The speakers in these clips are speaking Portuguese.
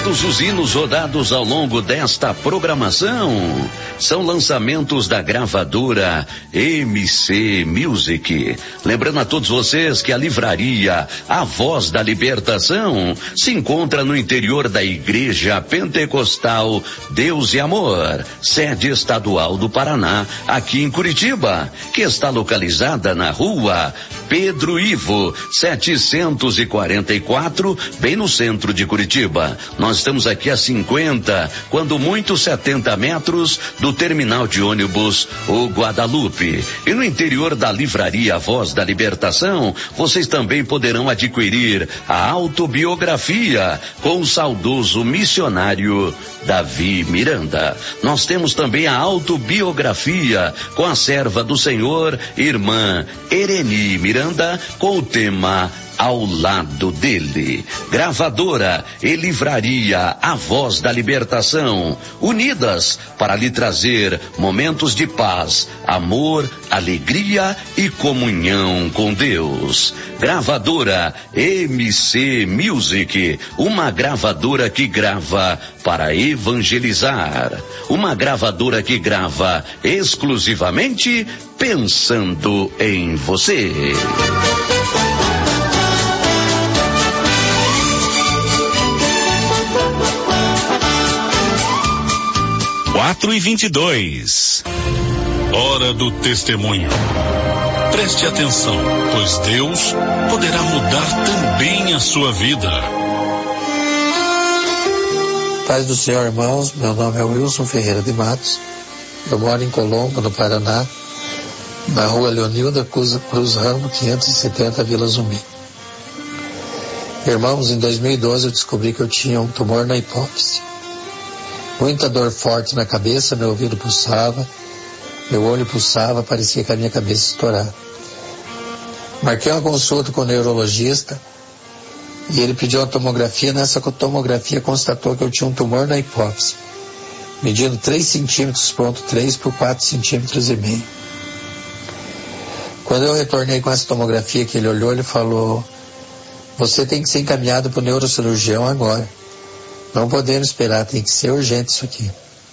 Todos os hinos rodados ao longo desta programação são lançamentos da gravadora MC Music. Lembrando a todos vocês que a livraria A Voz da Libertação se encontra no interior da Igreja Pentecostal Deus e Amor, sede estadual do Paraná, aqui em Curitiba, que está localizada na rua Pedro Ivo, 744, bem no centro de Curitiba. Nós estamos aqui a 50, quando muito 70 metros do terminal de ônibus O Guadalupe. E no interior da livraria Voz da Libertação, vocês também poderão adquirir a autobiografia com o saudoso missionário Davi Miranda. Nós temos também a autobiografia com a serva do Senhor, irmã Ereni Miranda, com o tema Ao Lado Dele. Gravadora e livraria A Voz da Libertação, unidas para lhe trazer momentos de paz, amor, alegria e comunhão com Deus. Gravadora MC Music, uma gravadora que grava para evangelizar, uma gravadora que grava exclusivamente pensando em você. 4:22. Hora do testemunho. Preste atenção, pois Deus poderá mudar também a sua vida. Paz do Senhor, irmãos. Meu nome é Wilson Ferreira de Matos. Eu moro em Colombo, no Paraná, na rua Leonilda Cruz Ramo, 570, Vila Zumbi. Irmãos, em 2012 eu descobri que eu tinha um tumor na hipófise. Muita dor forte na cabeça, meu ouvido pulsava, meu olho pulsava, parecia que a minha cabeça estourava. Marquei uma consulta com o neurologista e ele pediu uma tomografia. Nessa tomografia constatou que eu tinha um tumor na hipófise, medindo 3 centímetros, ponto 3 por 4 centímetros e meio. Quando eu retornei com essa tomografia que ele olhou, ele falou: você tem que ser encaminhado para o neurocirurgião agora. Não podemos esperar, tem que ser urgente isso aqui.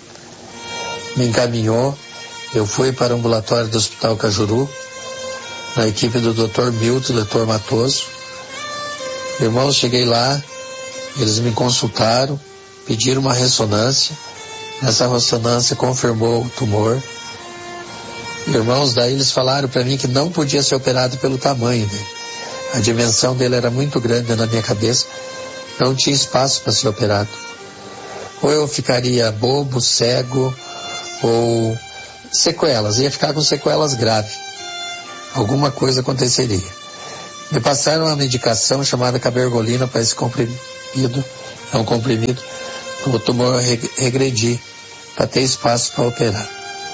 Me encaminhou, eu fui para o ambulatório do Hospital Cajuru, na equipe do Dr. Milton, Dr. Matoso. Irmãos, cheguei lá, eles me consultaram, pediram uma ressonância. Essa ressonância confirmou o tumor. Irmãos, daí eles falaram para mim que não podia ser operado pelo tamanho dele. A dimensão dele era muito grande na minha cabeça. Não tinha espaço para ser operado. Ou eu ficaria bobo, cego, ou sequelas. Ia ficar com sequelas graves. Alguma coisa aconteceria. Me passaram uma medicação chamada cabergolina para esse comprimido. É um comprimido para o tumor regredir, para ter espaço para operar.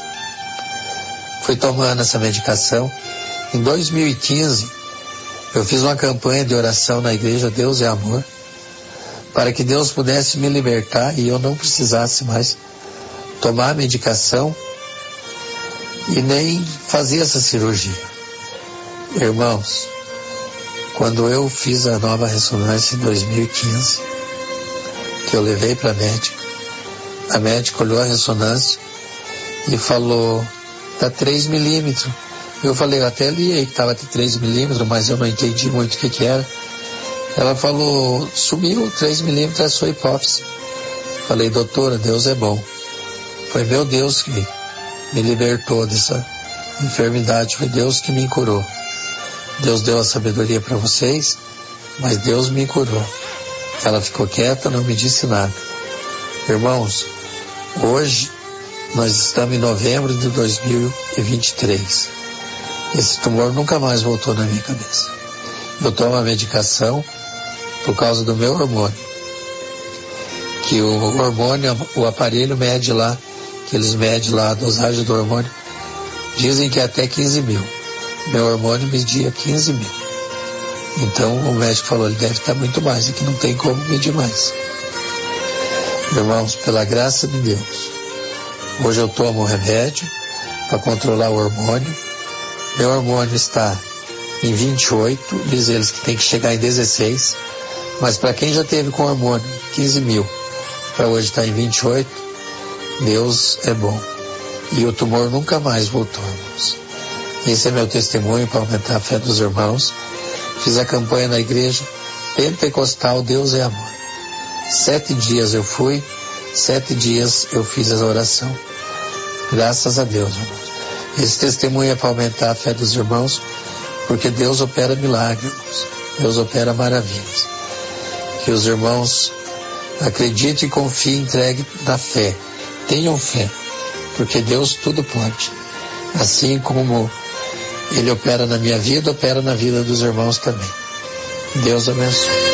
Fui tomando essa medicação. Em 2015, eu fiz uma campanha de oração na igreja Deus é Amor, para que Deus pudesse me libertar e eu não precisasse mais tomar a medicação e nem fazer essa cirurgia. Irmãos, quando eu fiz a nova ressonância em 2015, que eu levei para a médica olhou a ressonância e falou: tá 3 milímetros. Eu falei, eu até li aí que estava de 3 milímetros, mas eu não entendi muito o que era. Ela falou: sumiu 3 milímetros a sua hipófise. Falei: doutora, Deus é bom. Foi meu Deus que me libertou dessa enfermidade, foi Deus que me curou. Deus deu a sabedoria para vocês, mas Deus me curou. Ela ficou quieta, não me disse nada. Irmãos, hoje nós estamos em novembro de 2023. Esse tumor nunca mais voltou na minha cabeça. Eu tomo a medicação por causa do meu hormônio. Que o hormônio, o aparelho mede lá, que eles medem lá a dosagem do hormônio, dizem que é até 15 mil. Meu hormônio media 15 mil. Então o médico falou, ele deve estar muito mais, e que não tem como medir mais. Irmãos, pela graça de Deus, hoje eu tomo um remédio para controlar o hormônio. Meu hormônio está em 28, diz eles que tem que chegar em 16, mas para quem já teve com hormônio 15 mil para hoje está em 28, Deus é bom. E o tumor nunca mais voltou, irmãos. Esse é meu testemunho para aumentar a fé dos irmãos. Fiz a campanha na igreja Pentecostal Deus é Amor. 7 dias eu fui, 7 dias eu fiz a oração. Graças a Deus, irmãos. Esse testemunho é para aumentar a fé dos irmãos, porque Deus opera milagres, irmãos. Deus opera maravilhas. Que os irmãos acreditem, confiem, entreguem na fé. Tenham fé, porque Deus tudo pode. Assim como Ele opera na minha vida, opera na vida dos irmãos também. Deus abençoe.